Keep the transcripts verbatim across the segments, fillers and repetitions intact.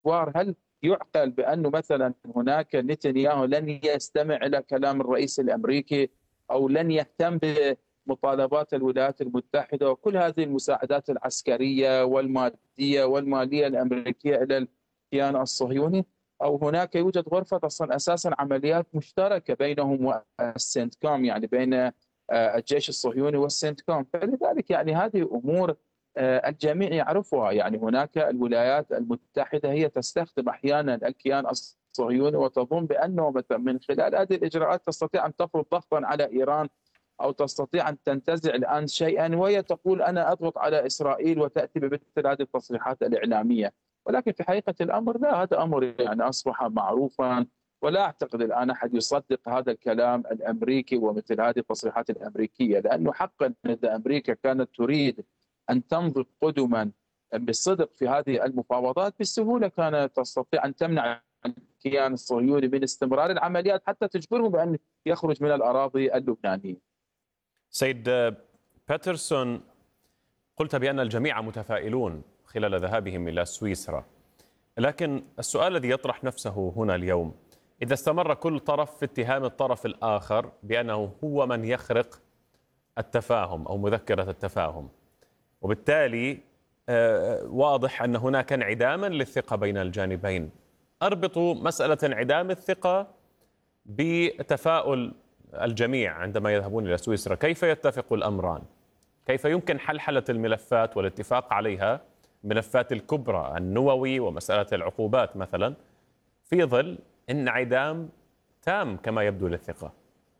الادوار. هل يعقل بانه مثلا هناك نتنياهو لن يستمع الى كلام الرئيس الامريكي او لن يهتم بمطالبات الولايات المتحده وكل هذه المساعدات العسكريه والماديه والماليه الامريكيه الى الكيان الصهيوني؟ او هناك يوجد غرفه اصلا اساسا عمليات مشتركه بينهم والسنتكوم، يعني بين آه، الجيش الصهيوني والسنتكوم. فلذلك يعني هذه امور آه، الجميع يعرفها. يعني هناك الولايات المتحده هي تستخدم احيانا الكيان الصهيوني وتظن بانه مثلا من خلال هذه الاجراءات تستطيع ان تفرض ضغطا على ايران او تستطيع ان تنتزع الان شيئا، وهي تقول انا اضغط على اسرائيل وتاتي بمثل هذه التصريحات الاعلاميه. ولكن في حقيقه الامر لا، هذا امر يعني اصبح معروفا، ولا اعتقد الان احد يصدق هذا الكلام الامريكي ومثل هذه التصريحات الامريكيه، لانه حقا اذا امريكا كانت تريد ان تمضي قدما بالصدق في هذه المفاوضات بسهوله كانت تستطيع ان تمنع الكيان الصهيوني من استمرار العمليات حتى تجبره بان يخرج من الاراضي اللبنانيه. سيد باترسون، قلت بأن الجميع متفائلون خلال ذهابهم إلى سويسرا، لكن السؤال الذي يطرح نفسه هنا اليوم: إذا استمر كل طرف في اتهام الطرف الآخر بأنه هو من يخرق التفاهم أو مذكرة التفاهم، وبالتالي واضح أن هناك انعداما للثقة بين الجانبين، أربطوا مسألة انعدام الثقة بتفاؤل الجميع عندما يذهبون إلى سويسرا. كيف يتفق الأمران؟ كيف يمكن حلحلة الملفات والاتفاق عليها، ملفات الكبرى النووي ومسألة العقوبات مثلا، في ظل انعدام تام كما يبدو للثقة؟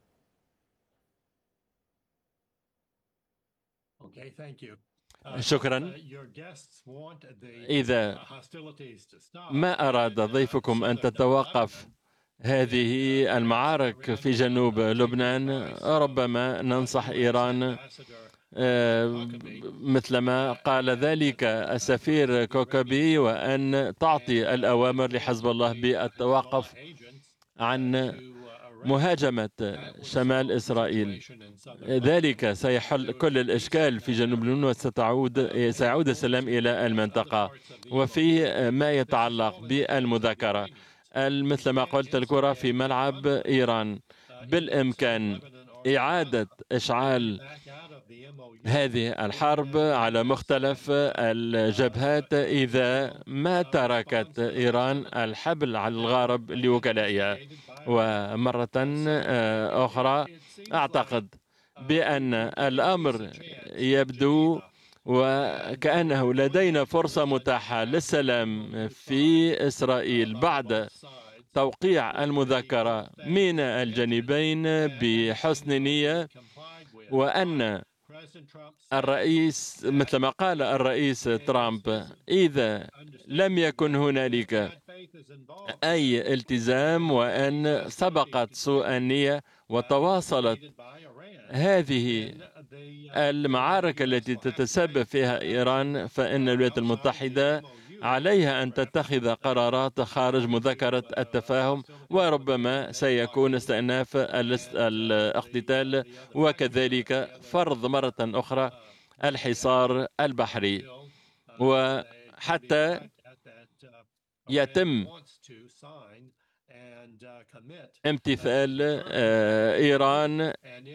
شكرا. إذا ما أراد ضيفكم أن تتوقف هذه المعارك في جنوب لبنان، ربما ننصح إيران مثلما قال ذلك السفير كوكبي، وأن تعطي الأوامر لحزب الله بالتوقف عن مهاجمة شمال إسرائيل. ذلك سيحل كل الإشكال في جنوب لبنان وستعود سيعود السلام إلى المنطقة. وفي ما يتعلق بالمذاكرة، مثل ما قلت، الكرة في ملعب إيران. بالإمكان إعادة إشعال هذه الحرب على مختلف الجبهات إذا ما تركت إيران الحبل على الغارب لوكلائها. ومرة أخرى أعتقد بأن الأمر يبدو وكأنه لدينا فرصة متاحة للسلام في إسرائيل بعد توقيع المذكرة من الجانبين بحسن نية، وأن الرئيس مثل ما قال الرئيس ترامب: إذا لم يكن هنالك أي التزام وأن سبقت سوء النية وتواصلت هذه المعارك التي تتسبب فيها إيران، فإن الولايات المتحدة عليها أن تتخذ قرارات خارج مذكرة التفاهم، وربما سيكون استئناف الاقتتال وكذلك فرض مرة أخرى الحصار البحري، وحتى يتم امتثال إيران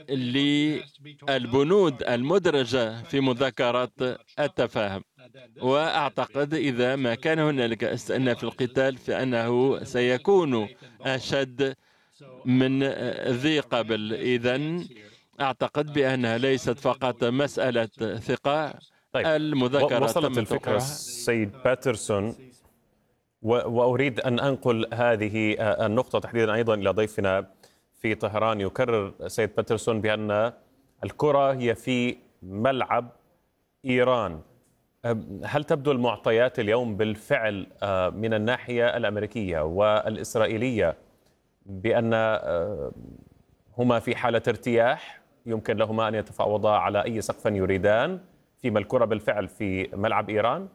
للبنود المدرجة في مذكرة التفاهم. وأعتقد إذا ما كان هنالك استئناف القتال فإنه سيكون أشد من ذي قبل. إذن أعتقد بأنها ليست فقط مسألة ثقة. طيب، المذكرة وصلت الفكرة سيد باترسون، وأريد أن أنقل هذه النقطة تحديدا أيضا إلى ضيفنا في طهران. يكرر سيد باترسون بأن الكرة هي في ملعب إيران. هل تبدو المعطيات اليوم بالفعل من الناحية الأمريكية والإسرائيلية بأن هما في حالة ارتياح يمكن لهما أن يتفاوضا على أي سقف يريدان، فيما الكرة بالفعل في ملعب إيران؟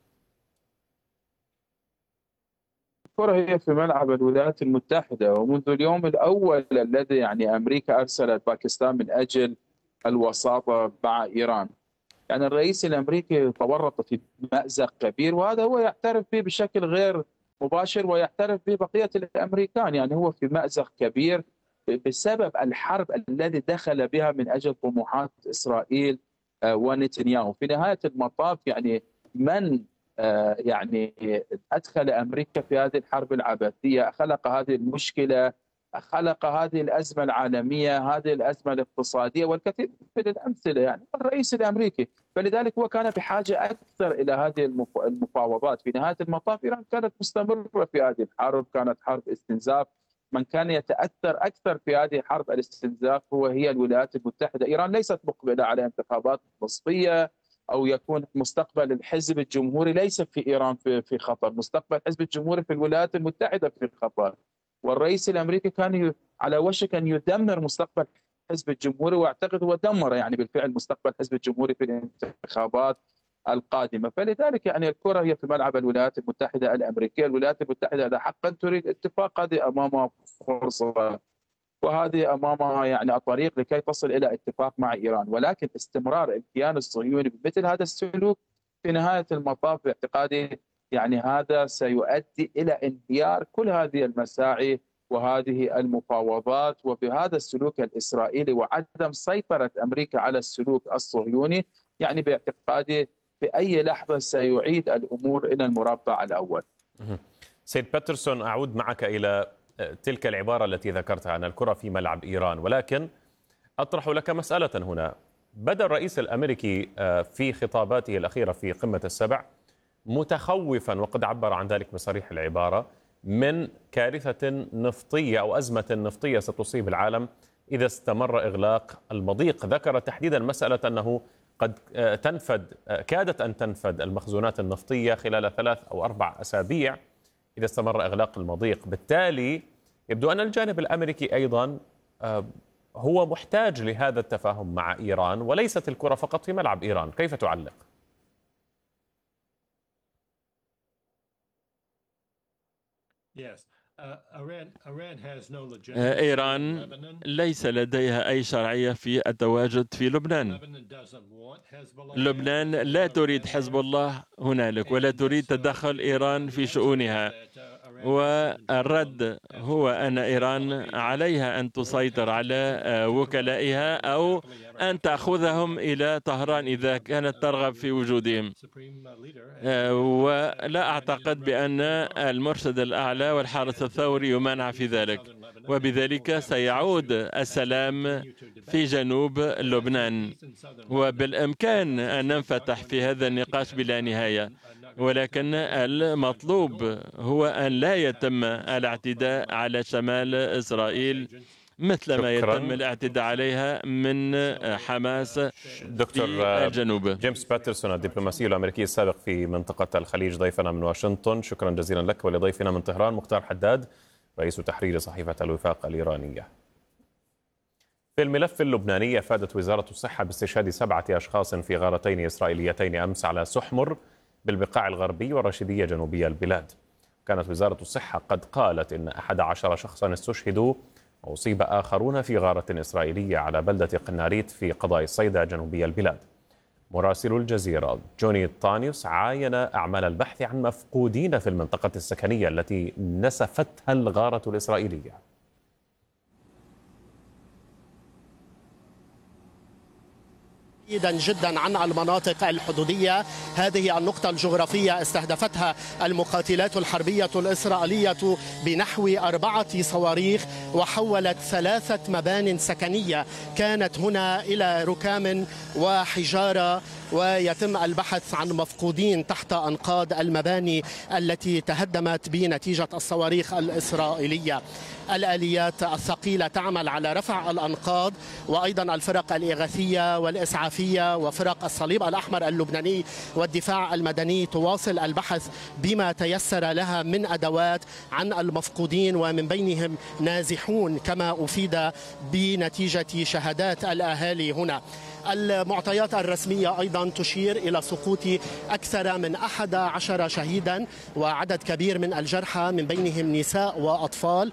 الكرة هي في ملعب الولايات المتحدة، ومنذ اليوم الأول الذي يعني أمريكا أرسلت باكستان من أجل الوساطة مع إيران. يعني الرئيس الأمريكي تورط في مأزق كبير، وهذا هو يعترف به بشكل غير مباشر ويعترف به بقية الأمريكان. يعني هو في مأزق كبير بسبب الحرب التي دخل بها من أجل طموحات إسرائيل ونتنياهو. في نهاية المطاف يعني من يعني أدخل أمريكا في هذه الحرب العبثية، خلق هذه المشكلة، خلق هذه الأزمة العالمية، هذه الأزمة الاقتصادية والكثير من الأمثلة، يعني الرئيس الأمريكي. فلذلك هو كان بحاجة أكثر إلى هذه المفاوضات. في نهاية المطاف إيران كانت مستمرة في هذه الحرب، كانت حرب استنزاف. من كان يتأثر أكثر في هذه حرب الاستنزاف هو هي الولايات المتحدة. إيران ليست مقبلة على انتخابات نصفية أو يكون مستقبل الحزب الجمهوري ليس في إيران في خطر، مستقبل الحزب الجمهوري في الولايات المتحدة في خطر. والرئيس الأمريكي كان على وشك أن يدمر مستقبل الحزب الجمهوري، واعتقد هو دمر يعني بالفعل مستقبل الحزب الجمهوري في الانتخابات القادمة. فلذلك يعني الكرة هي في ملعب الولايات المتحدة الأمريكية. الولايات المتحدة إذا حقا تريد اتفاق هذه أمامها فرصة، وهذه أمامها يعني الطريق لكي تصل إلى اتفاق مع إيران. ولكن استمرار الكيان الصهيوني بمثل هذا السلوك في نهاية المطاف باعتقادي يعني هذا سيؤدي إلى انهيار كل هذه المساعي وهذه المفاوضات. وبهذا السلوك الإسرائيلي وعدم سيطرة أمريكا على السلوك الصهيوني يعني باعتقادي في أي لحظة سيعيد الأمور إلى المربع الأول. سيد باترسون، أعود معك إلى تلك العبارة التي ذكرتها أن الكرة في ملعب إيران، ولكن أطرح لك مسألة هنا. بدأ الرئيس الأمريكي في خطاباته الأخيرة في قمة السبع متخوفا، وقد عبر عن ذلك بصريح العبارة، من كارثة نفطية أو أزمة نفطية ستصيب العالم إذا استمر إغلاق المضيق. ذكر تحديدا مسألة أنه قد تنفد كادت أن تنفد المخزونات النفطية خلال ثلاث أو أربع أسابيع إذا استمر إغلاق المضيق. بالتالي يبدو أن الجانب الأمريكي أيضا هو محتاج لهذا التفاهم مع إيران، وليست الكرة فقط في ملعب إيران. كيف تعلق؟ إيران ليس لديها أي شرعية في التواجد في لبنان. لبنان لا تريد حزب الله هنالك، ولا تريد تدخل إيران في شؤونها. والرد هو أن إيران عليها أن تسيطر على وكلائها أو أن تأخذهم إلى طهران إذا كانت ترغب في وجودهم. ولا أعتقد بأن المرشد الأعلى والحارس الثوري يمانع في ذلك، وبذلك سيعود السلام في جنوب لبنان. وبالإمكان أن ننفتح في هذا النقاش بلا نهاية، ولكن المطلوب هو أن لا يتم الاعتداء على شمال إسرائيل مثل ما يتم الاعتداء عليها من حماس دكتور في الجنوب. جيمس باترسون الدبلوماسي الأمريكي السابق في منطقة الخليج ضيفنا من واشنطن، شكرا جزيلا لك. ولضيفنا من طهران مختار حداد رئيس تحرير صحيفة الوفاق الإيرانية. في الملف اللبناني أفادت وزارة الصحة باستشهاد سبعة أشخاص في غارتين إسرائيليتين أمس على سحمر بالبقاع الغربي والرشيدية جنوبي البلاد. كانت وزارة الصحة قد قالت إن أحد عشر شخصا استشهدوا وأصيب آخرون في غارة إسرائيلية على بلدة قناريت في قضاء الصيدا جنوبي البلاد. مراسل الجزيرة جوني طانيوس عاين أعمال البحث عن مفقودين في المنطقة السكنية التي نسفتها الغارة الإسرائيلية. بعيدا جدا عن المناطق الحدودية. هذه النقطة الجغرافية استهدفتها المقاتلات الحربية الإسرائيلية بنحو أربعة صواريخ، وحولت ثلاثة مبان سكنية كانت هنا إلى ركام وحجارة، ويتم البحث عن مفقودين تحت أنقاض المباني التي تهدمت بنتيجة الصواريخ الإسرائيلية. الآليات الثقيلة تعمل على رفع الأنقاض، وأيضا الفرق الإغاثية والإسعافية وفرق الصليب الأحمر اللبناني والدفاع المدني تواصل البحث بما تيسر لها من أدوات عن المفقودين، ومن بينهم نازحون كما أفيد بنتيجة شهادات الأهالي هنا. المعطيات الرسمية أيضا تشير إلى سقوط أكثر من أحد عشر شهيدا وعدد كبير من الجرحى من بينهم نساء وأطفال.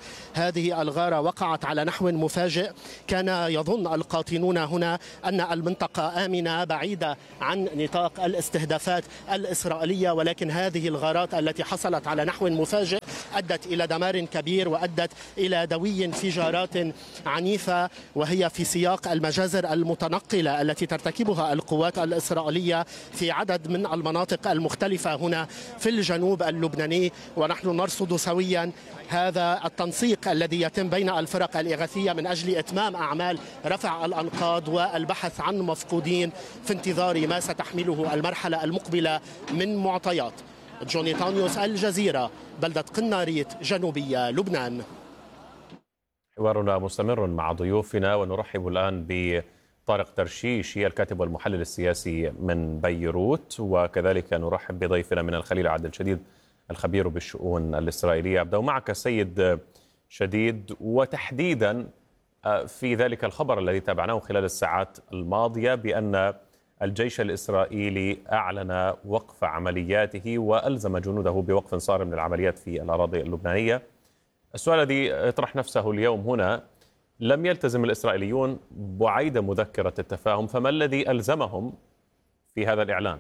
هذه الغارة وقعت على نحو مفاجئ. كان يظن القاطنون هنا أن المنطقة آمنة بعيدة عن نطاق الاستهدافات الإسرائيلية، ولكن هذه الغارات التي حصلت على نحو مفاجئ أدت إلى دمار كبير وأدت إلى دوي انفجارات عنيفة، وهي في سياق المجازر المتنقلة التي ترتكبها القوات الإسرائيلية في عدد من المناطق المختلفة هنا في الجنوب اللبناني. ونحن نرصد سويا هذا التنسيق الذي يتم بين الفرق الإغاثية من أجل إتمام أعمال رفع الأنقاض والبحث عن مفقودين في انتظار ما ستحمله المرحلة المقبلة من معطيات. جوني تانيوس، الجزيرة، بلدة قناريت، جنوبية لبنان. حوارنا مستمر مع ضيوفنا، ونرحب الآن بطارق ترشيشي الكاتب والمحلل السياسي من بيروت، وكذلك نرحب بضيفنا من الخليل عادل شديد الخبير بالشؤون الإسرائيلية. أبدأ معك سيد شديد، وتحديدا في ذلك الخبر الذي تابعناه خلال الساعات الماضية بأن الجيش الإسرائيلي أعلن وقف عملياته وألزم جنوده بوقف صارم للعمليات في الأراضي اللبنانية. السؤال الذي يطرح نفسه اليوم هنا: لم يلتزم الإسرائيليون بعيد مذكرة التفاهم، فما الذي ألزمهم في هذا الإعلان؟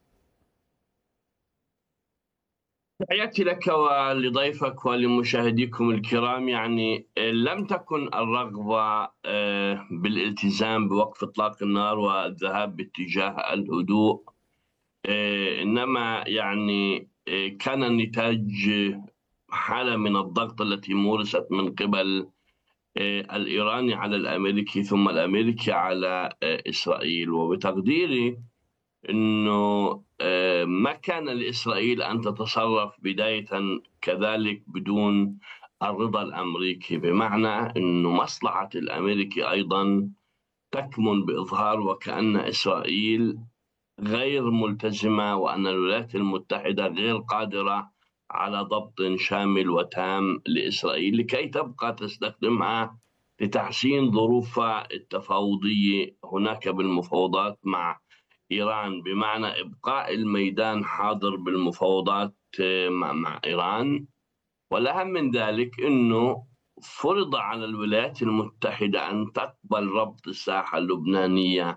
تحياتي لك ولضيفك ولمشاهديكم الكرام. يعني لم تكن الرغبة بالالتزام بوقف إطلاق النار والذهاب باتجاه الهدوء، إنما يعني كان النتاج حالة من الضغط التي مورست من قبل الإيراني على الأمريكي ثم الأمريكي على إسرائيل. وبتقديري أنه ما كان لإسرائيل أن تتصرف بداية كذلك بدون الرضا الأمريكي، بمعنى أنه مصلحة الأمريكي أيضا تكمن بإظهار وكأن إسرائيل غير ملتزمة وأن الولايات المتحدة غير قادرة على ضبط شامل وتام لإسرائيل لكي تبقى تستخدمها لتحسين ظروفها التفاوضية هناك بالمفاوضات مع إيران، بمعنى إبقاء الميدان حاضر بالمفاوضات مع, مع إيران. والأهم من ذلك أنه فرض على الولايات المتحدة أن تقبل ربط الساحة اللبنانية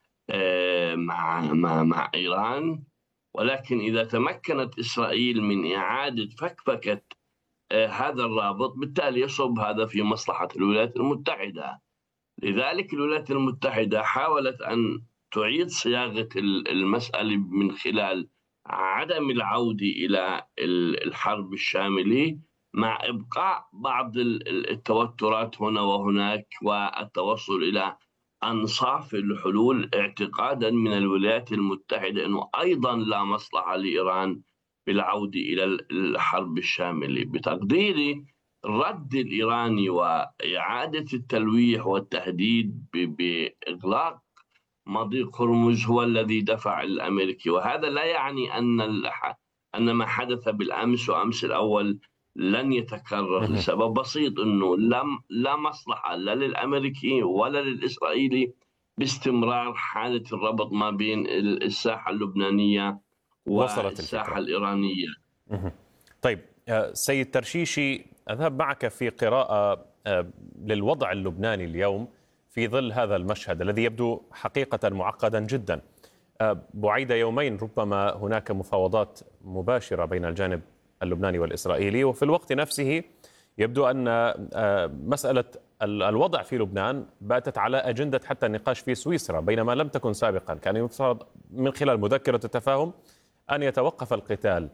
مع, مع, مع إيران، ولكن إذا تمكنت إسرائيل من إعادة فكفكة هذا الرابط بالتالي يصب هذا في مصلحة الولايات المتحدة. لذلك الولايات المتحدة حاولت أن تعيد صياغة المسألة من خلال عدم العودة إلى الحرب الشاملة مع إبقاء بعض التوترات هنا وهناك والتوصل إلى أنصاف الحلول، اعتقادا من الولايات المتحدة أنه أيضا لا مصلحة لإيران بالعودة إلى الحرب الشاملة. بتقديري الرد الإيراني وإعادة التلويح والتهديد بإغلاق مضيق هرمز هو الذي دفع الأمريكي، وهذا لا يعني أن أن ما حدث بالأمس وأمس الأول لن يتكرر، لسبب بسيط أنه لم لا مصلحة لا للأمريكي ولا للإسرائيلي باستمرار حالة الربط ما بين الساحة اللبنانية والساحة الإيرانية. طيب سيد ترشيشي، أذهب معك في قراءة للوضع اللبناني اليوم في ظل هذا المشهد الذي يبدو حقيقة معقدا جدا. بعيد يومين ربما هناك مفاوضات مباشرة بين الجانب اللبناني والإسرائيلي، وفي الوقت نفسه يبدو أن مسألة الوضع في لبنان باتت على أجندة حتى النقاش في سويسرا، بينما لم تكن سابقا. كان يفترض من خلال مذكرة التفاهم أن يتوقف القتال.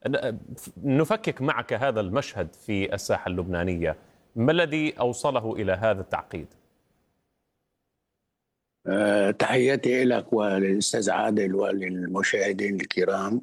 نفكك معك هذا المشهد في الساحة اللبنانية، ما الذي أوصله إلى هذا التعقيد؟ أه تحياتي لك وللأستاذ عادل وللمشاهدين الكرام.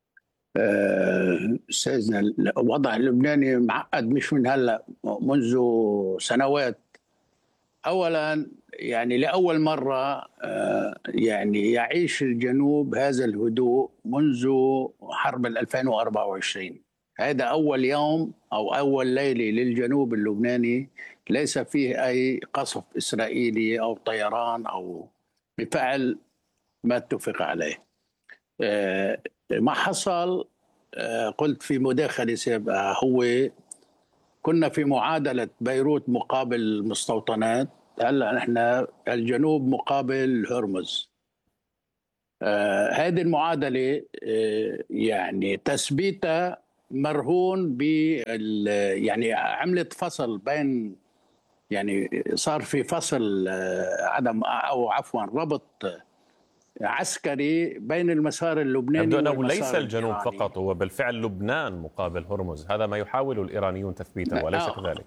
أستاذنا أه الوضع اللبناني معقد مش من هلا، منذ سنوات. أولا يعني لأول مرة أه يعني يعيش الجنوب هذا الهدوء منذ حرب ألفين وأربعة وعشرين. هذا أول يوم أو أول ليلة للجنوب اللبناني ليس فيه أي قصف إسرائيلي أو طيران أو بفعل ما اتفق عليه. ما حصل قلت في مداخلة سابقة هو كنا في معادلة بيروت مقابل المستوطنات، هلا نحن الجنوب مقابل هرمز. آه هذه المعادلة آه يعني تثبيتها مرهون بال يعني عملت فصل بين، يعني صار في فصل آه عدم او عفوا ربط عسكري بين المسار اللبناني يبدو أنه والمسار ليس الجنوب الإيراني. فقط، هو بالفعل لبنان مقابل هرمز، هذا ما يحاول الإيرانيون تثبيته وليس كذلك.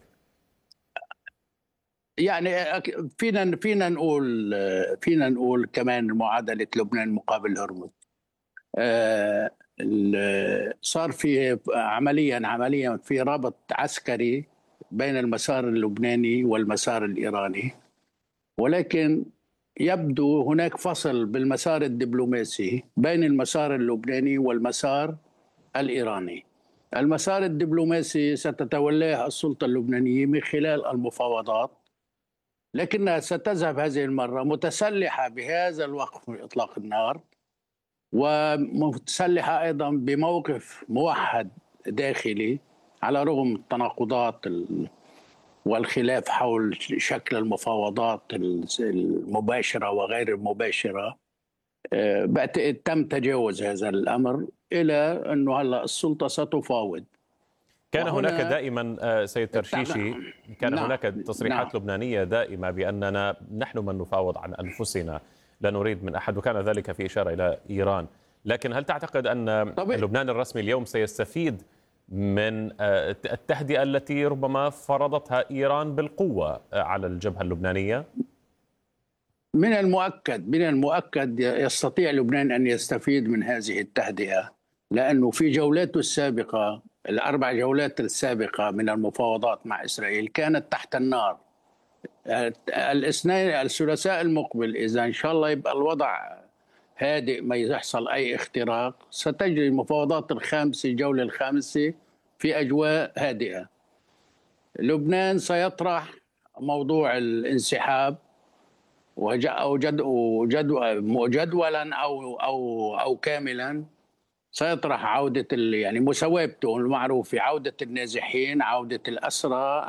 يعني فينا فينا نقول فينا نقول كمان معادلة لبنان مقابل هرمز. صار في عمليا عمليا في ربط عسكري بين المسار اللبناني والمسار الإيراني، ولكن يبدو هناك فصل بالمسار الدبلوماسي بين المسار اللبناني والمسار الإيراني. المسار الدبلوماسي ستتولاه السلطة اللبنانية من خلال المفاوضات، لكنها ستذهب هذه المرة متسلحة بهذا الوقف من إطلاق النار، ومتسلحة أيضا بموقف موحد داخلي على رغم التناقضات والخلاف حول شكل المفاوضات المباشرة وغير المباشرة. بعتقد تم تجاوز هذا الأمر إلى أنه هلأ السلطة ستفاوض. كان هناك دائما سيد ترشيشي كان نعم. هناك تصريحات نعم. لبنانية دائمة بأننا نحن من نفاوض عن أنفسنا، لا نريد من أحد، وكان ذلك في إشارة إلى إيران. لكن هل تعتقد أن طبيعي. لبنان الرسمي اليوم سيستفيد من التهدئة التي ربما فرضتها إيران بالقوة على الجبهة اللبنانية؟ من المؤكد من المؤكد يستطيع لبنان أن يستفيد من هذه التهدئة، لأنه في جولاته السابقة، الأربع جولات السابقة من المفاوضات مع إسرائيل كانت تحت النار. الاثنين الثلاثاء المقبل إذا إن شاء الله يبقى الوضع هادئ، ما يحصل أي اختراق، ستجري المفاوضات الخامسة، الجولة الخامسة في أجواء هادئة. لبنان سيطرح موضوع الانسحاب جدولا أو أو أو كاملا، سيطرح عودة يعني مساواته المعروفة، عودة النازحين، عودة الأسرى،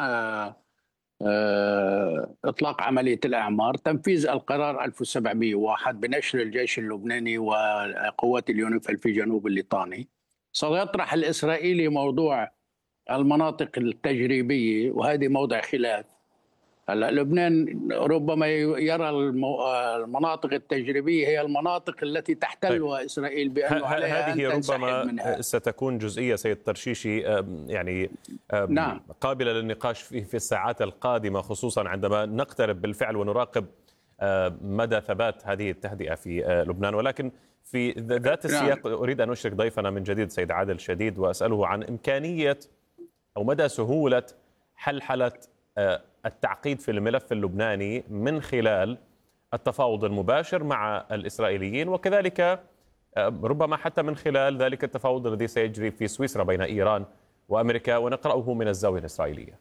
إطلاق عملية الأعمار، تنفيذ القرار ألف وسبعمئة وواحد بنشر الجيش اللبناني وقوات اليونيفيل في جنوب الليطاني. سيطرح الإسرائيلي موضوع المناطق التجريبية، وهذه موضع خلاف. هلا لبنان ربما يرى المناطق التجريبية هي المناطق التي تحتلها طيب. إسرائيل بأنه عليها هذه أن تنسحب ربما منها. ستكون جزئية سيد ترشيشي يعني نعم. قابلة للنقاش في في الساعات القادمة، خصوصا عندما نقترب بالفعل ونراقب مدى ثبات هذه التهدئة في لبنان. ولكن في ذات السياق نعم. أريد أن أشرك ضيفنا من جديد سيد عادل شديد وأسأله عن إمكانية أو مدى سهولة حلحلة التعقيد في الملف اللبناني من خلال التفاوض المباشر مع الإسرائيليين، وكذلك ربما حتى من خلال ذلك التفاوض الذي سيجري في سويسرا بين إيران وأمريكا، ونقرأه من الزاوية الإسرائيلية.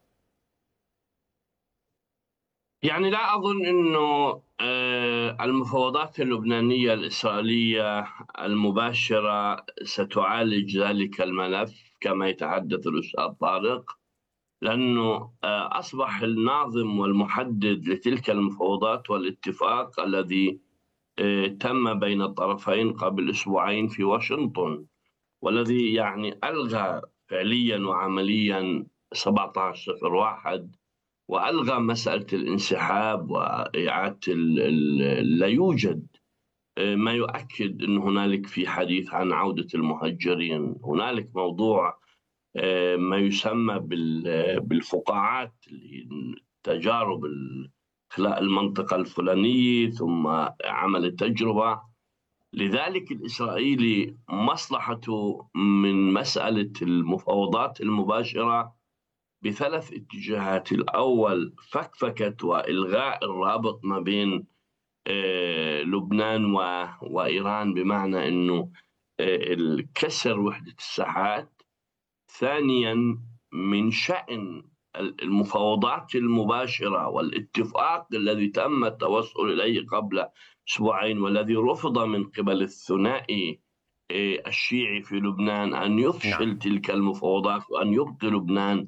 يعني لا أظن أنه المفاوضات اللبنانية الإسرائيلية المباشرة ستعالج ذلك الملف كما يتحدث الأستاذ طارق، لأنه أصبح الناظم والمحدد لتلك المفاوضات والاتفاق الذي تم بين الطرفين قبل أسبوعين في واشنطن، والذي يعني ألغى فعليا وعمليا سبعة عشر صفر واحد، وألغى مسألة الانسحاب وإعادة لا يوجد ما يؤكد أن هنالك في حديث عن عودة المهجرين. هنالك موضوع ما يسمى بالفقاعات، تجارب إخلاء المنطقة الفلانية ثم عمل التجربة. لذلك الإسرائيلي مصلحته من مسألة المفاوضات المباشرة بثلاث اتجاهات. الأول فكفكة وإلغاء الرابط ما بين لبنان وإيران، بمعنى أنه الكسر وحدة الساحات. ثانيا من شأن المفاوضات المباشرة والاتفاق الذي تم التوصل إليه قبل أسبوعين والذي رفض من قبل الثنائي الشيعي في لبنان أن يفشل نعم. تلك المفاوضات وأن يبقي لبنان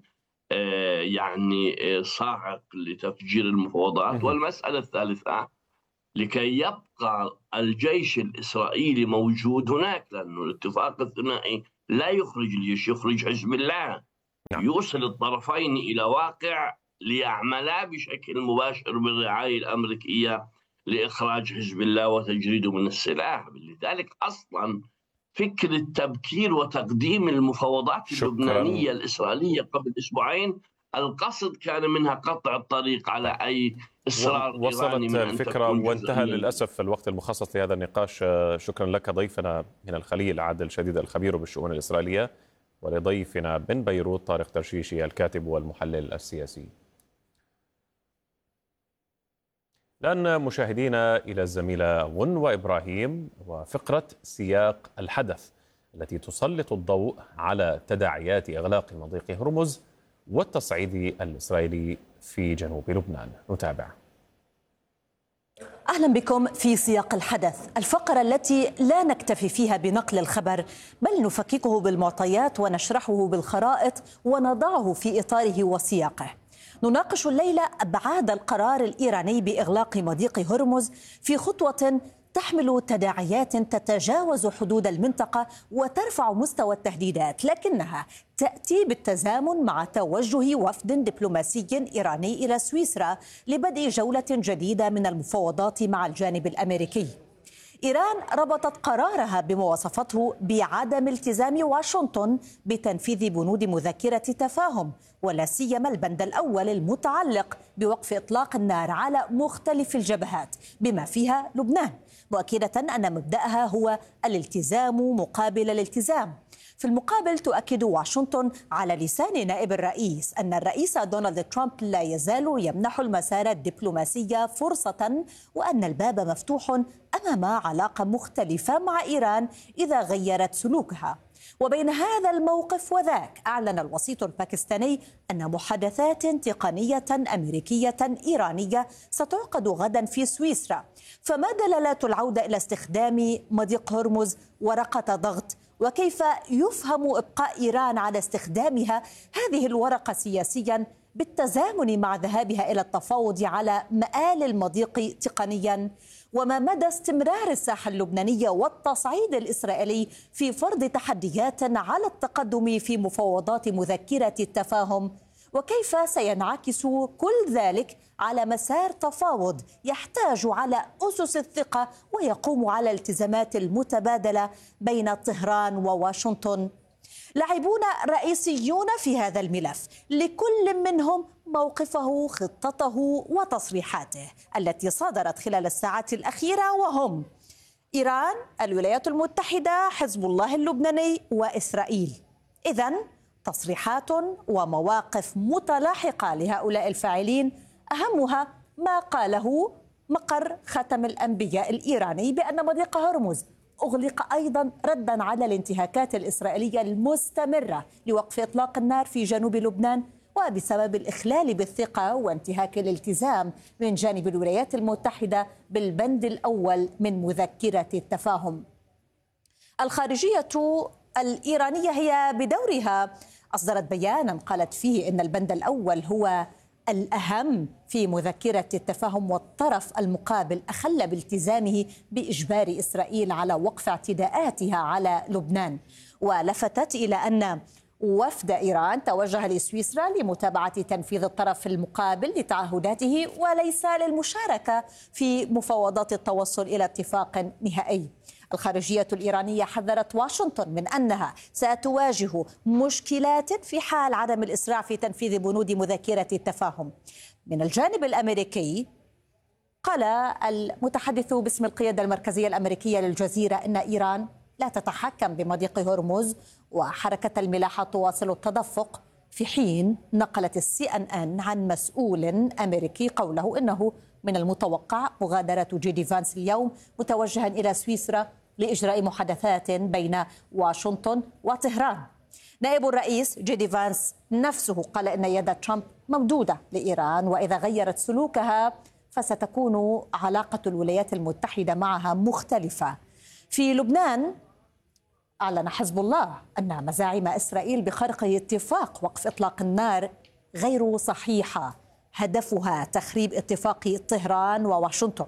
يعني صاعق لتفجير المفاوضات. والمسألة الثالثة لكي يبقى الجيش الإسرائيلي موجود هناك، لأنه الاتفاق الثنائي لا يخرج الجيش، يخرج حزب الله، يوصل الطرفين إلى واقع ليعملا بشكل مباشر بالرعاية الأمريكية لإخراج حزب الله وتجريده من السلاح. لذلك أصلا فكرة تبكير وتقديم المفاوضات شكراً. اللبنانية الإسرائيلية قبل أسبوعين القصد كان منها قطع الطريق على أي إصرار وصلت الفكرة وانتهى للأسف الوقت المخصص لهذا النقاش. شكرا لك ضيفنا من الخليل عادل شديد الخبير بالشؤون الإسرائيلية، ولضيفنا من بيروت طارق ترشيشي الكاتب والمحلل السياسي. الآن مشاهدينا إلى الزميلة غنوة إبراهيم وفقرة سياق الحدث التي تسلط الضوء على تداعيات إغلاق مضيق هرمز والتصعيد الإسرائيلي في جنوب لبنان. نتابع. أهلا بكم في سياق الحدث، الفقرة التي لا نكتفي فيها بنقل الخبر بل نفككه بالمعطيات ونشرحه بالخرائط ونضعه في إطاره وسياقه. نناقش الليلة أبعاد القرار الإيراني بإغلاق مضيق هرمز في خطوة تحمل تداعيات تتجاوز حدود المنطقة وترفع مستوى التهديدات، لكنها تأتي بالتزامن مع توجه وفد دبلوماسي إيراني إلى سويسرا لبدء جولة جديدة من المفاوضات مع الجانب الأمريكي. إيران ربطت قرارها بما وصفته بعدم التزام واشنطن بتنفيذ بنود مذكرة تفاهم، ولا سيما البند الأول المتعلق بوقف إطلاق النار على مختلف الجبهات بما فيها لبنان، مؤكدة أن مبدأها هو الالتزام مقابل الالتزام. في المقابل تؤكد واشنطن على لسان نائب الرئيس أن الرئيس دونالد ترامب لا يزال يمنح المسار الدبلوماسي فرصة، وأن الباب مفتوح أمام علاقة مختلفة مع إيران إذا غيرت سلوكها. وبين هذا الموقف وذاك أعلن الوسيط الباكستاني أن محادثات تقنية أمريكية إيرانية ستعقد غدا في سويسرا. فما دلالات العودة إلى استخدام مضيق هرمز ورقة ضغط؟ وكيف يفهم إبقاء إيران على استخدامها هذه الورقة سياسيا بالتزامن مع ذهابها إلى التفاوض على مآل المضيق تقنيا؟ وما مدى استمرار الساحة اللبنانية والتصعيد الإسرائيلي في فرض تحديات على التقدم في مفاوضات مذكرة التفاهم؟ وكيف سينعكس كل ذلك على مسار تفاوض يحتاج على أسس الثقة ويقوم على الالتزامات المتبادلة بين طهران وواشنطن؟ لاعبون رئيسيون في هذا الملف، لكل منهم موقفه، خطته وتصريحاته التي صدرت خلال الساعات الأخيرة، وهم إيران، الولايات المتحدة، حزب الله اللبناني وإسرائيل. إذن تصريحات ومواقف متلاحقة لهؤلاء الفاعلين، أهمها ما قاله مقر ختم الأنبياء الإيراني بأن مضيق هرمز أغلق أيضا ردا على الانتهاكات الإسرائيلية المستمرة لوقف إطلاق النار في جنوب لبنان، وبسبب الإخلال بالثقة وانتهاك الالتزام من جانب الولايات المتحدة بالبند الأول من مذكرة التفاهم. الخارجية الإيرانية هي بدورها أصدرت بيانا قالت فيه إن البند الأول هو الأهم في مذكرة التفاهم، والطرف المقابل أخل بالتزامه بإجبار إسرائيل على وقف اعتداءاتها على لبنان. ولفتت إلى أن وفد إيران توجه لسويسرا لمتابعة تنفيذ الطرف المقابل لتعهداته وليس للمشاركة في مفاوضات التوصل إلى اتفاق نهائي. الخارجية الإيرانية حذرت واشنطن من أنها ستواجه مشكلات في حال عدم الإسراع في تنفيذ بنود مذكرة التفاهم. من الجانب الأمريكي قال المتحدث باسم القيادة المركزية الأمريكية للجزيرة إن إيران لا تتحكم بمضيق هرمز وحركة الملاحة تواصل التدفق، في حين نقلت السي ان ان عن مسؤول أمريكي قوله إنه من المتوقع مغادرة جي دي فانس اليوم متوجها إلى سويسرا لإجراء محادثات بين واشنطن وطهران. نائب الرئيس جي دي فانس نفسه قال إن يد ترامب ممدودة لإيران، وإذا غيرت سلوكها فستكون علاقة الولايات المتحدة معها مختلفة. في لبنان أعلن حزب الله أن مزاعم إسرائيل بخرق اتفاق وقف إطلاق النار غير صحيحة هدفها تخريب اتفاق طهران وواشنطن.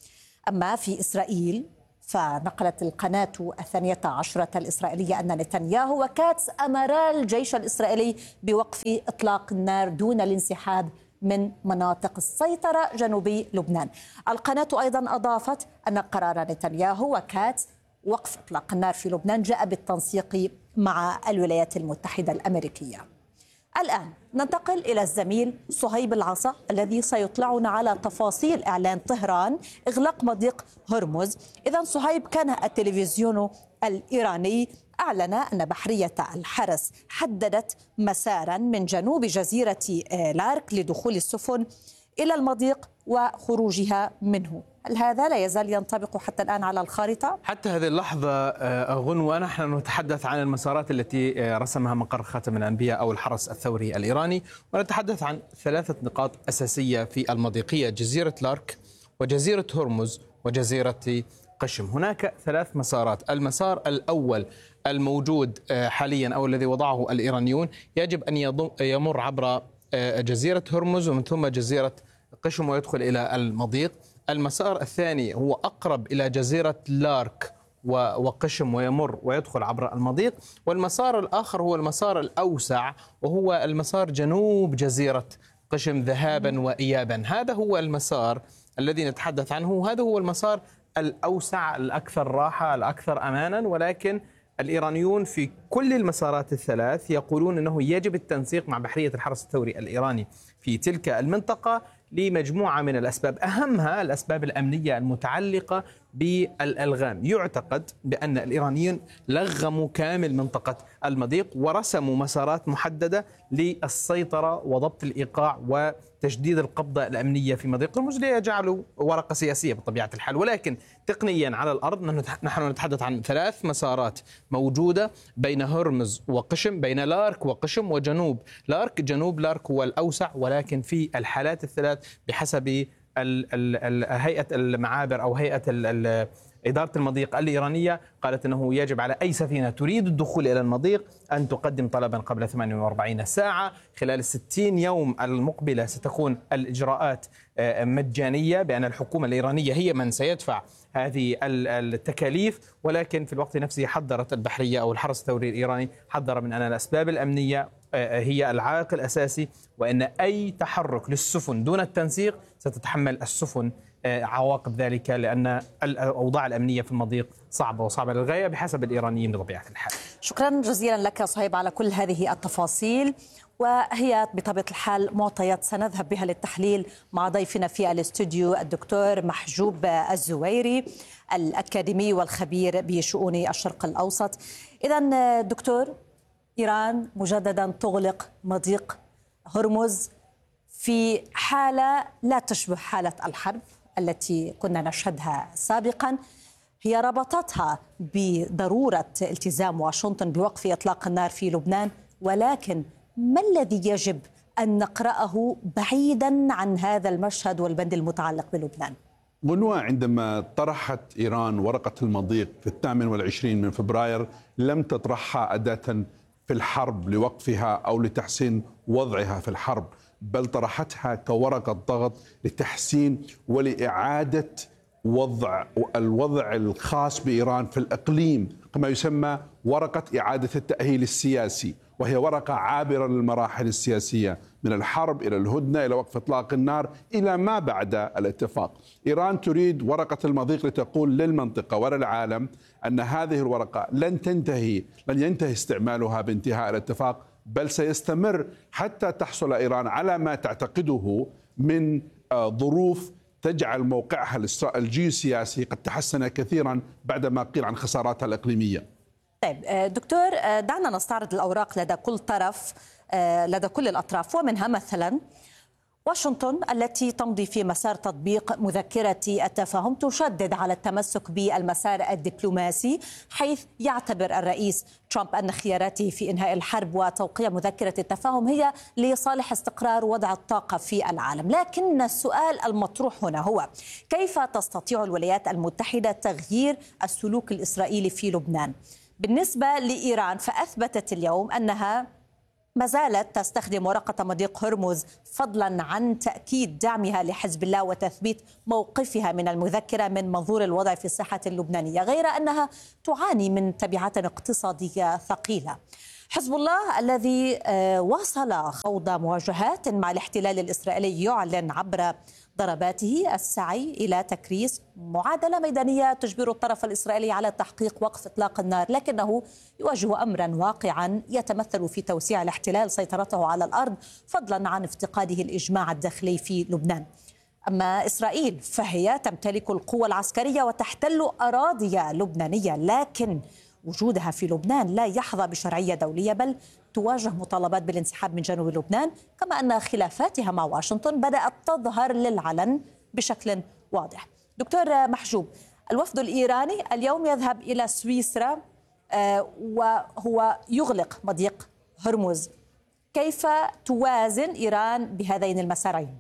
أما في إسرائيل فنقلت القناة الثانية عشرة الإسرائيلية أن نتنياهو وكاتس أمرا الجيش الإسرائيلي بوقف إطلاق النار دون الانسحاب من مناطق السيطرة جنوبي لبنان. القناة أيضا أضافت أن قرار نتنياهو وكاتس وقف إطلاق النار في لبنان جاء بالتنسيق مع الولايات المتحدة الأمريكية. الآن ننتقل إلى الزميل صهيب العصا الذي سيطلعنا على تفاصيل إعلان طهران إغلاق مضيق هرمز. إذن صهيب، كان التلفزيون الإيراني أعلن أن بحرية الحرس حددت مسارا من جنوب جزيرة لارك لدخول السفن إلى المضيق وخروجها منه. هل هذا لا يزال ينطبق حتى الآن على الخارطة؟ حتى هذه اللحظة غنوة نحن نتحدث عن المسارات التي رسمها مقر خاتم الأنبياء أو الحرس الثوري الإيراني، ونتحدث عن ثلاثة نقاط أساسية في المضيقية: جزيرة لارك وجزيرة هرمز وجزيرة قشم. هناك ثلاث مسارات. المسار الأول الموجود حاليا أو الذي وضعه الإيرانيون يجب أن يمر عبر جزيرة هرمز ومن ثم جزيرة قشم ويدخل إلى المضيق. المسار الثاني هو أقرب إلى جزيرة لارك وقشم ويمر ويدخل عبر المضيق. والمسار الآخر هو المسار الأوسع وهو المسار جنوب جزيرة قشم ذهابا وإيابا. هذا هو المسار الذي نتحدث عنه، هذا هو المسار الأوسع الأكثر راحة الأكثر أمانا. ولكن الإيرانيون في كل المسارات الثلاث يقولون أنه يجب التنسيق مع بحرية الحرس الثوري الإيراني في تلك المنطقة لمجموعة من الأسباب، أهمها الأسباب الأمنية المتعلقة بالألغام. يعتقد بأن الإيرانيين لغموا كامل منطقة المضيق ورسموا مسارات محددة للسيطرة وضبط الإيقاع وتجديد القبضة الأمنية في مضيق هرمز ليجعلوا ورقة سياسية بطبيعة الحال. ولكن تقنيا على الأرض نحن نتحدث عن ثلاث مسارات موجودة بين هرمز وقشم، بين لارك وقشم وجنوب لارك. جنوب لارك هو الأوسع، ولكن في الحالات الثلاث بحسب هيئة المعابر أو هيئة إدارة المضيق الإيرانية قالت أنه يجب على أي سفينة تريد الدخول إلى المضيق أن تقدم طلبا قبل ثمانية وأربعين ساعة. خلال الستين يوم المقبلة ستكون الإجراءات مجانية، بأن الحكومة الإيرانية هي من سيدفع هذه التكاليف. ولكن في الوقت نفسه حذرت البحرية أو الحرس الثوري الإيراني حذر من أن الأسباب الأمنية هي العائق الأساسي، وأن أي تحرك للسفن دون التنسيق ستتحمل السفن عواقب ذلك، لأن الأوضاع الأمنية في المضيق صعبة وصعبة للغاية بحسب الإيرانيين بطبيعة الحال. شكرا جزيلا لك صهيب على كل هذه التفاصيل، وهي بطبيعة الحال معطيات سنذهب بها للتحليل مع ضيفنا في الاستوديو الدكتور محجوب الزويري الأكاديمي والخبير بشؤون الشرق الأوسط. إذن دكتور، إيران مجددا تغلق مضيق هرمز في حالة لا تشبه حالة الحرب التي كنا نشهدها سابقا. هي ربطتها بضرورة التزام واشنطن بوقف إطلاق النار في لبنان، ولكن ما الذي يجب أن نقرأه بعيدا عن هذا المشهد والبند المتعلق بلبنان؟ غنوة، عندما طرحت إيران ورقة المضيق في الثامن والعشرين من فبراير لم تطرحها أداة في الحرب لوقفها أو لتحسين وضعها في الحرب، بل طرحتها كورقة ضغط لتحسين ولإعادة وضع الوضع الخاص بإيران في الإقليم، كما يسمى ورقة إعادة التأهيل السياسي، وهي ورقة عابرة للمراحل السياسية من الحرب إلى الهدنة إلى وقف إطلاق النار إلى ما بعد الاتفاق. إيران تريد ورقة المضيق لتقول للمنطقة وللعالم أن هذه الورقة لن تنتهي لن ينتهي استعمالها بانتهاء الاتفاق، بل سيستمر حتى تحصل إيران على ما تعتقده من ظروف تجعل موقعها الجيوسياسي قد تحسن كثيرا بعدما قيل عن خساراتها الإقليمية. طيب دكتور، دعنا نستعرض الأوراق لدى كل طرف لدى كل الأطراف، ومنها مثلا واشنطن التي تمضي في مسار تطبيق مذكرة التفاهم تشدد على التمسك بالمسار الدبلوماسي، حيث يعتبر الرئيس ترامب أن خياراته في إنهاء الحرب وتوقيع مذكرة التفاهم هي لصالح استقرار وضع الطاقة في العالم. لكن السؤال المطروح هنا هو كيف تستطيع الولايات المتحدة تغيير السلوك الإسرائيلي في لبنان؟ بالنسبة لإيران فأثبتت اليوم أنها ما زالت تستخدم ورقة مضيق هرمز فضلا عن تأكيد دعمها لحزب الله وتثبيت موقفها من المذكرة من منظور الوضع في الساحة اللبنانية، غير أنها تعاني من تبعات اقتصادية ثقيلة. حزب الله الذي واصل خوض مواجهات مع الاحتلال الإسرائيلي يعلن عبر ضرباته السعي إلى تكريس معادلة ميدانية تجبر الطرف الإسرائيلي على تحقيق وقف إطلاق النار، لكنه يواجه أمرا واقعا يتمثل في توسيع الاحتلال سيطرته على الأرض فضلا عن افتقاده الإجماع الداخلي في لبنان. أما إسرائيل فهي تمتلك القوة العسكرية وتحتل أراضي لبنانية، لكن وجودها في لبنان لا يحظى بشرعية دولية، بل تواجه مطالبات بالانسحاب من جنوب لبنان، كما أن خلافاتها مع واشنطن بدأت تظهر للعلن بشكل واضح. دكتور محجوب، الوفد الإيراني اليوم يذهب إلى سويسرا وهو يغلق مضيق هرمز، كيف توازن إيران بهذين المسارين؟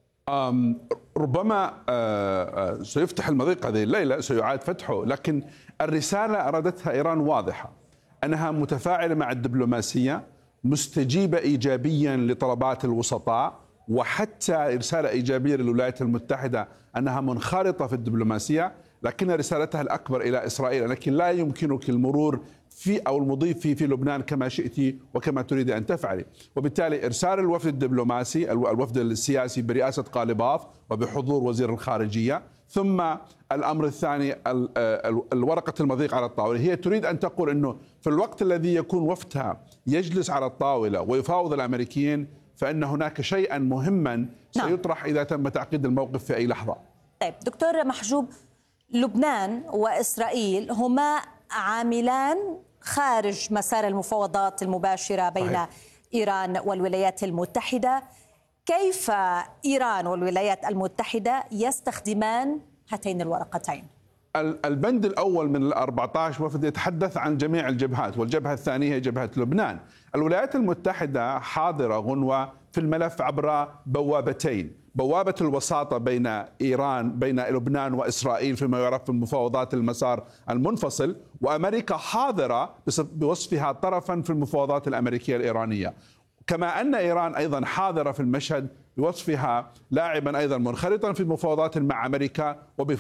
ربما سيفتح المضيق هذه الليلة، سيعاد فتحه، لكن الرسالة أرادتها إيران واضحة، أنها متفاعلة مع الدبلوماسية، مستجيبة إيجابيا لطلبات الوسطاء، وحتى رسالة إيجابية للولايات المتحدة أنها منخرطة في الدبلوماسية، لكن رسالتها الأكبر إلى إسرائيل، لكن لا يمكنك المرور في أو المضي في في لبنان كما شئت وكما تريد أن تفعلي. وبالتالي إرسال الوفد الدبلوماسي، الوفد السياسي برئاسة قالباف وبحضور وزير الخارجية، ثم الأمر الثاني الورقة المضيق على الطاولة. هي تريد أن تقول أنه في الوقت الذي يكون وفدها يجلس على الطاولة ويفاوض الأمريكيين، فإن هناك شيئا مهما سيطرح إذا تم تعقيد الموقف في أي لحظة. طيب دكتور محجوب، لبنان وإسرائيل هما عاملان خارج مسار المفاوضات المباشرة بين صحيح. إيران والولايات المتحدة. كيف إيران والولايات المتحدة يستخدمان هاتين الورقتين؟ البند الأول من الأربعة عشر وفد يتحدث عن جميع الجبهات، والجبهة الثانية هي جبهة لبنان. الولايات المتحدة حاضرة غنوة في الملف عبر بوابتين: بوابة الوساطة بين إيران بين لبنان وإسرائيل فيما يعرف بالمفاوضات المسار المنفصل، وأمريكا حاضرة بوصفها طرفا في المفاوضات الأمريكية الإيرانية، كما أن إيران أيضا حاضرة في المشهد بوصفها لاعبا أيضا منخرطا في المفاوضات مع أمريكا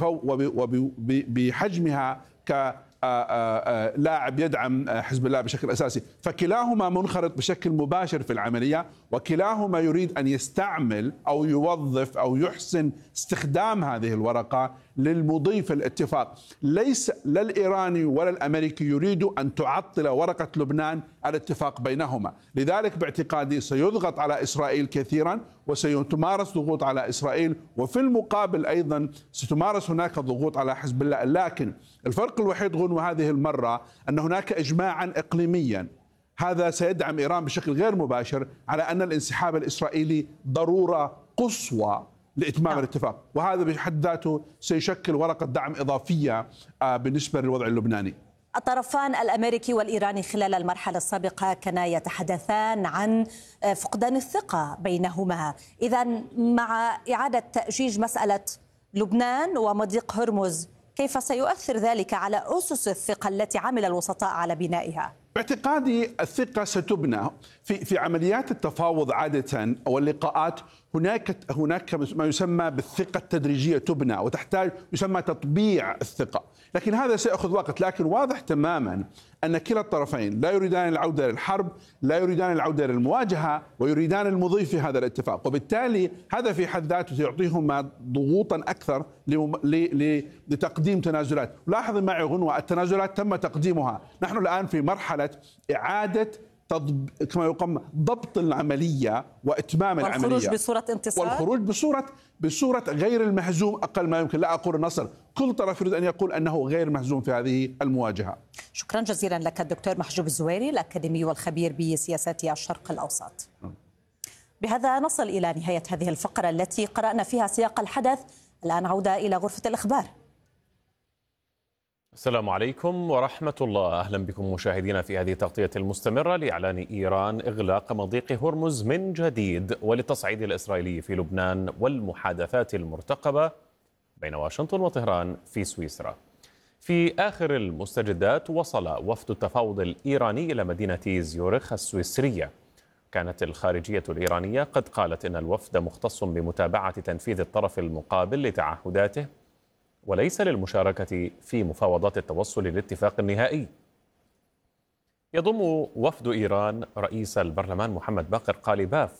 وبحجمها ك لاعب يدعم حزب الله بشكل أساسي. فكلاهما منخرط بشكل مباشر في العملية، وكلاهما يريد أن يستعمل أو يوظف أو يحسن استخدام هذه الورقة للمضي في الاتفاق. ليس لا الإيراني ولا الأمريكي يريد أن تعطل ورقة لبنان الاتفاق بينهما. لذلك باعتقادي سيضغط على إسرائيل كثيرا وسيتمارس ضغوط على إسرائيل، وفي المقابل أيضا ستمارس هناك ضغوط على حزب الله. لكن الفرق الوحيد غنوة هذه المرة أن هناك إجماعا إقليميا، هذا سيدعم إيران بشكل غير مباشر على أن الانسحاب الإسرائيلي ضرورة قصوى لإتمام الاتفاق، وهذا بحد ذاته سيشكل ورقة دعم إضافية بالنسبة للوضع اللبناني. الطرفان الأمريكي والإيراني خلال المرحلة السابقة كانا يتحدثان عن فقدان الثقة بينهما. إذن مع إعادة تأجيج مسألة لبنان ومضيق هرمز، كيف سيؤثر ذلك على أسس الثقة التي عمل الوسطاء على بنائها؟ باعتقادي الثقة ستبنى في في عمليات التفاوض عادة أو اللقاءات. هناك هناك ما يسمى بالثقة التدريجية تبنى، وتحتاج يسمى تطبيع الثقة، لكن هذا سيأخذ وقت. لكن واضح تماما أن كلا الطرفين لا يريدان العودة للحرب، لا يريدان العودة للمواجهة، ويريدان المضي في هذا الاتفاق، وبالتالي هذا في حد ذاته سيعطيهما ضغوطا أكثر لتقديم تنازلات. لاحظ معي غنوة، التنازلات تم تقديمها، نحن الآن في مرحلة إعادة تضب... كما يقام ضبط العملية وإتمام والخروج العملية، والخروج بصورة انتصار، والخروج بصورة بصورة غير المهزوم أقل ما يمكن. لا أقول النصر، كل طرف يريد أن يقول أنه غير مهزوم في هذه المواجهة. شكرا جزيلا لك الدكتور محجوب الزويري، الأكاديمي والخبير بسياسات الشرق الأوسط. بهذا نصل إلى نهاية هذه الفقرة التي قرأنا فيها سياق الحدث. الآن عودة إلى غرفة الإخبار. السلام عليكم ورحمة الله، أهلا بكم مشاهدينا في هذه التغطية المستمرة لإعلان إيران إغلاق مضيق هرمز من جديد وللتصعيد الإسرائيلي في لبنان والمحادثات المرتقبة بين واشنطن وطهران في سويسرا. في آخر المستجدات وصل وفد التفاوض الإيراني إلى مدينة زيورخ السويسرية، كانت الخارجية الإيرانية قد قالت إن الوفد مختص بمتابعة تنفيذ الطرف المقابل لتعهداته وليس للمشاركة في مفاوضات التوصل للاتفاق النهائي. يضم وفد إيران رئيس البرلمان محمد باقر قالباف